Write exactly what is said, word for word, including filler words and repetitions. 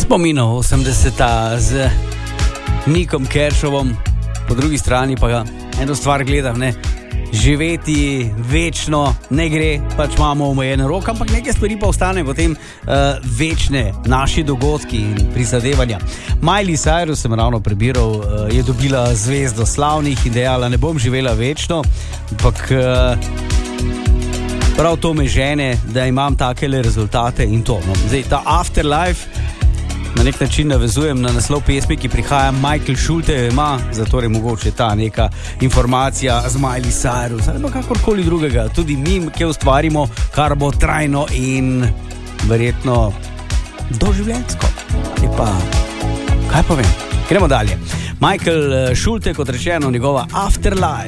spominov osemdeseta z Nikom Keršovom, po drugi strani pa ga eno stvar gledam, ne, živeti večno ne gre, pač imamo omejen rok, ampak neke stvari pa ostane potem uh, večne, naši dogodki in prizadevanja. Miley Cyrus, sem ravno prebiral, uh, je dobila zvezdo slavnih in dejala, ne bom živela večno, ampak uh, prav to me žene, da imam takele rezultate in to. No. Zdaj, ta Afterlife na nek način navezujem na naslov pesmi, ki prihaja Michael Schulte, ima, zato je mogoče ta neka informacija z Miley Cyrus, ali pa kakorkoli drugega, tudi mi, ki ustvarimo, kar bo trajno in verjetno doživljenjsko. Je pa, kaj povem? Gremo dalje. Michael Schulte, kot rečeno, njegova Afterlife.